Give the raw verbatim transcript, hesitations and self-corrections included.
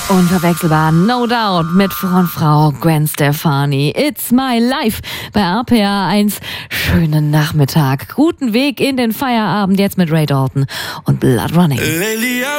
Unverwechselbar, no doubt, mit Frontfrau Gwen Stefani. It's my life bei R P R eins. Schönen Nachmittag, guten Weg in den Feierabend jetzt mit Ray Dalton und Blood Running.